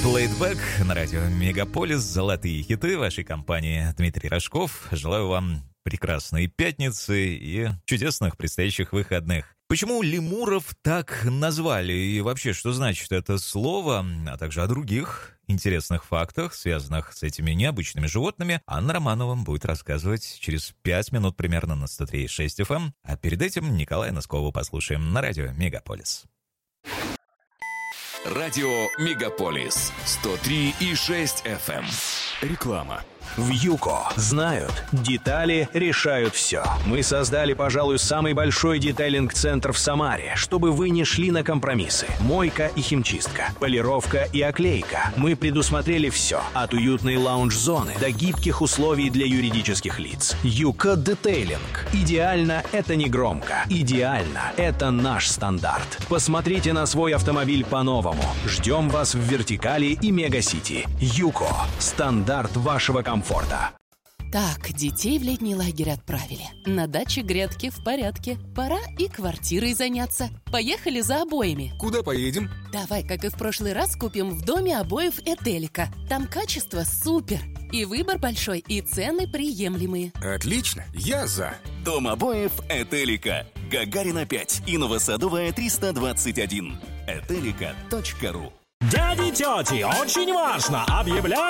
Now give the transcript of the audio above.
Playback на радио Мегаполис. Золотые хиты вашей компании. Дмитрий Рожков. Желаю вам прекрасной пятницы и чудесных предстоящих выходных. Почему лемуров так назвали и вообще, что значит это слово, а также о других интересных фактах, связанных с этими необычными животными, Анна Романова будет рассказывать через 5 минут примерно на 103.6 FM. А перед этим Николая Носкова послушаем на радио Мегаполис. Радио Мегаполис 103,6 FM. Реклама. В ЮКО знают, детали решают все. Мы создали, пожалуй, самый большой детейлинг-центр в Самаре, чтобы вы не шли на компромиссы. Мойка и химчистка, полировка и оклейка. Мы предусмотрели все, от уютной лаунж-зоны до гибких условий для юридических лиц. ЮКО Детейлинг. Идеально — это не громко. Идеально — это наш стандарт. Посмотрите на свой автомобиль по-новому. Ждем вас в Вертикали и Мегасити. ЮКО. Стандарт вашего комфорта. Так, детей в летний лагерь отправили. На даче грядки в порядке. Пора и квартирой заняться. Поехали за обоями. Куда поедем? Давай, как и в прошлый раз, купим в доме обоев Этелика. Там качество супер. И выбор большой, и цены приемлемые. Отлично, я за. Дом обоев Этелика. Гагарина 5 и Новосадовая 321. Этелика.ру. Дяди, тети, очень важно! Объявляю